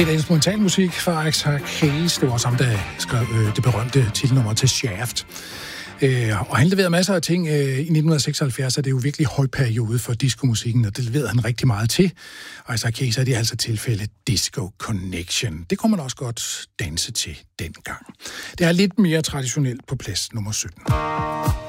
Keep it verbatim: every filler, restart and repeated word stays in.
Det er instrumentalmusik fra Isaac Hayes. Det var også ham, der skrev øh, det berømte titelnummer til Shaft. Øh, og han leverede masser af ting. Øh, I nitten seksoghalvfjerds er det jo virkelig høj periode for diskomusikken, og det leverede han rigtig meget til. Og Isaac Hayes er det altså tilfælde Disco Connection. Det kunne man også godt danse til dengang. Det er lidt mere traditionelt på plads nummer sytten.